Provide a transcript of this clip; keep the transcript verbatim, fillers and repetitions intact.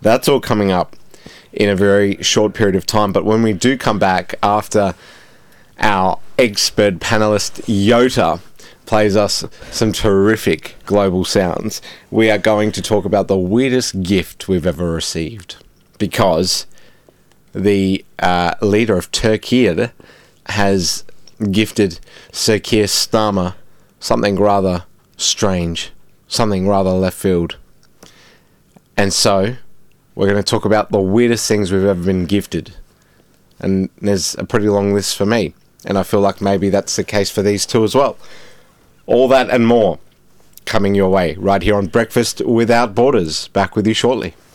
That's all coming up in a very short period of time. But when we do come back after our expert panelist Yota plays us some terrific global sounds, we are going to talk about the weirdest gift we've ever received, because the uh, leader of Turkey has gifted Sir Keir Starmer something rather strange, something rather left field. And so we're going to talk about the weirdest things we've ever been gifted, and there's a pretty long list for me, and I feel like maybe that's the case for these two as well. All that and more coming your way right here on Breakfast Without Borders. Back with you shortly.